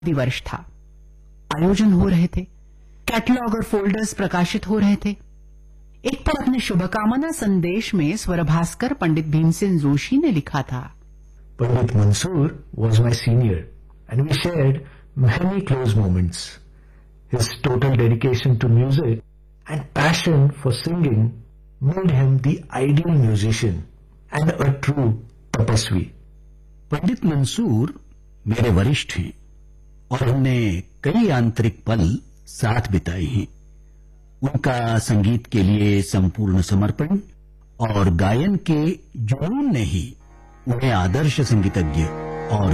दिवस था। आयोजन हो रहे थे, कैटलॉग और फोल्डर्स प्रकाशित हो रहे थे। एक पर अपने शुभकामना संदेश में स्वरभास्कर पंडित भीमसेन जोशी ने लिखा था, Pandit Mansoor was my senior and we shared many close moments. His total dedication to music and passion for singing made him the ideal musician and a true tapasvi. पंडित मंसूर मेरे वरिष्ठ हैं और हमने कई आंतरिक पल साथ बिताए हैं। उनका संगीत के लिए संपूर्ण समर्पण और गायन के जुनून ने ही उन्हें आदर्श संगीतज्ञ और